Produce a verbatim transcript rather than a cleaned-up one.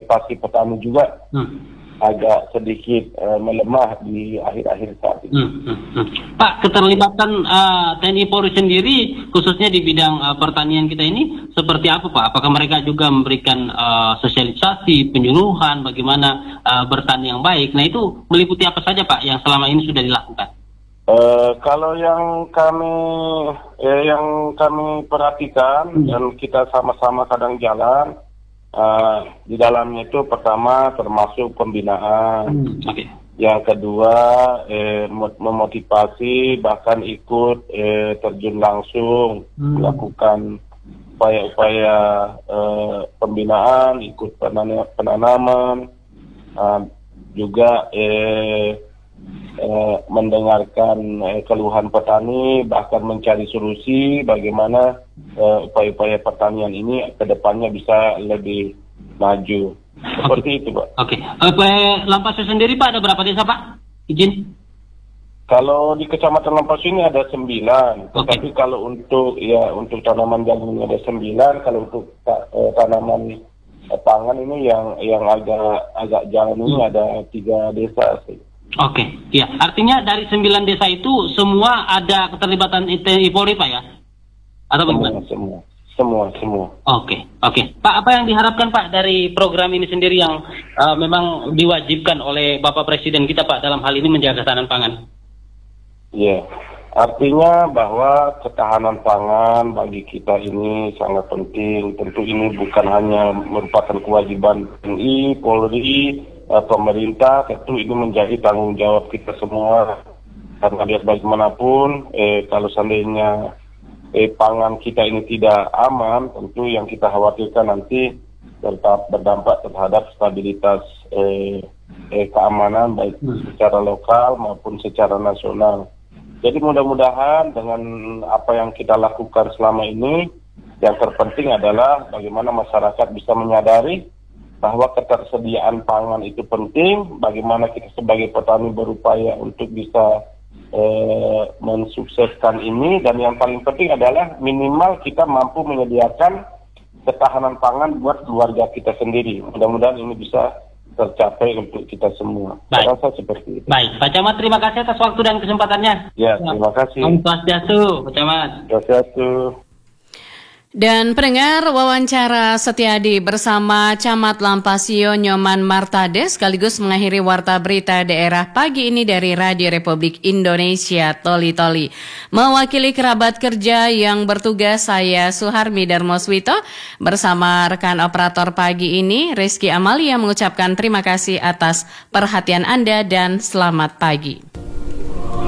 motivasi petani juga hmm. agak sedikit uh, melemah di akhir-akhir saat ini. Hmm, hmm, hmm. Pak, keterlibatan uh, T N I Polri sendiri khususnya di bidang uh, pertanian kita ini seperti apa Pak? Apakah mereka juga memberikan uh, sosialisasi, penyuluhan bagaimana uh, bertani yang baik? Nah itu meliputi apa saja Pak yang selama ini sudah dilakukan? Uh, kalau yang kami eh, yang kami perhatikan hmm. dan kita sama-sama kadang jalan. Uh, di dalamnya itu pertama termasuk pembinaan, hmm, okay. Yang kedua eh, memotivasi bahkan ikut eh, terjun langsung hmm. melakukan upaya-upaya eh, pembinaan, ikut penanaman, uh, juga eh, eh, mendengarkan eh, keluhan petani, bahkan mencari solusi bagaimana uh, upaya-upaya pertanian ini ke depannya bisa lebih maju. Seperti okay. itu, Pak. Oke. Okay. Uh, Lampasu sendiri, Pak, ada berapa desa, Pak? Izin. Kalau di Kecamatan Lampasu ini ada sembilan. Okay. Tetapi kalau untuk ya untuk tanaman jagung ada sembilan. Kalau untuk ta- uh, tanaman uh, pangan ini yang yang agak agak jauh ini hmm. ada tiga desa sih. Oke, okay. Ya. Artinya dari sembilan desa itu semua ada keterlibatan T N I Polri, Pak, ya? Atau bagaimana? Semua, semua, semua. Oke, okay. Oke. Okay. Pak, apa yang diharapkan, Pak, dari program ini sendiri yang uh, memang diwajibkan oleh Bapak Presiden kita, Pak, dalam hal ini menjaga ketahanan pangan? Iya, yeah. Artinya bahwa ketahanan pangan bagi kita ini sangat penting. Tentu ini bukan hanya merupakan kewajiban T N I, Polri, pemerintah, tentu ini menjadi tanggung jawab kita semua. Karena biar bagaimanapun, eh, kalau seandainya eh, pangan kita ini tidak aman, tentu yang kita khawatirkan nanti tetap berdampak terhadap stabilitas eh, eh, keamanan baik secara lokal maupun secara nasional. Jadi mudah-mudahan dengan apa yang kita lakukan selama ini, yang terpenting adalah bagaimana masyarakat bisa menyadari bahwa ketersediaan pangan itu penting, bagaimana kita sebagai petani berupaya untuk bisa eh, mensukseskan ini, dan yang paling penting adalah minimal kita mampu menyediakan ketahanan pangan buat keluarga kita sendiri. Mudah-mudahan ini bisa tercapai untuk kita semua. Saya rasa seperti itu. Baik, Pak Camat, terima kasih atas waktu dan kesempatannya. Ya, terima kasih. Om Swastiastu, Pak Camat. Swastiastu. Dan pendengar, wawancara Setiadi bersama Camat Lampasio Nyoman Martade sekaligus mengakhiri warta berita daerah pagi ini dari Radio Republik Indonesia Toli Toli. Mewakili kerabat kerja yang bertugas, saya Suharmi Darmoswito bersama rekan operator pagi ini Rizky Amalia mengucapkan terima kasih atas perhatian Anda dan selamat pagi.